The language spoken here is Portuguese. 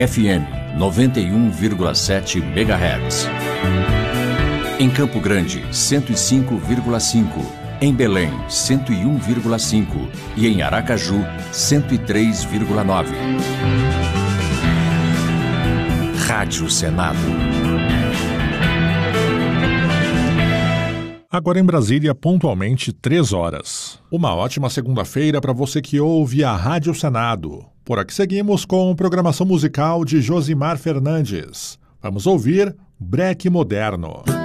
FM 91,7 MHz. Em Campo Grande, 105,5. Em Belém, 101,5. E em Aracaju, 103,9. Rádio Senado. Agora em Brasília, pontualmente 3 horas. Uma ótima segunda-feira para você que ouve a Rádio Senado. Por aqui seguimos com programação musical de Josimar Fernandes. Vamos ouvir Breque Moderno.